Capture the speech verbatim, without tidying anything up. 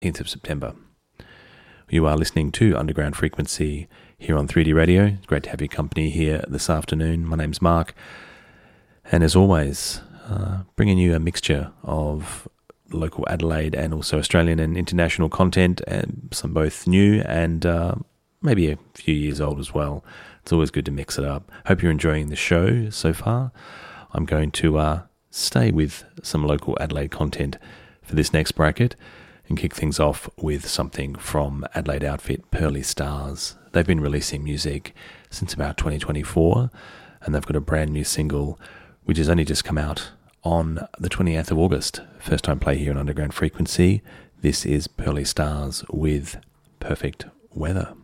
eighteenth of September. You are listening to Underground Frequency here on three D Radio. It's great to have your company here this afternoon. My name's Mark, and as always, uh, bringing you a mixture of local Adelaide and also Australian and international content, and some both new and uh, maybe a few years old as well. It's always good to mix it up. Hope you're enjoying the show so far. I'm going to uh, stay with some local Adelaide content for this next bracket and kick things off with something from Adelaide outfit Pearly Stars. They've been releasing music since about twenty twenty-four, and they've got a brand new single which has only just come out on the twenty-eighth of August. First time play here on Underground Frequency. This is Pearly Stars with Perfect Weather.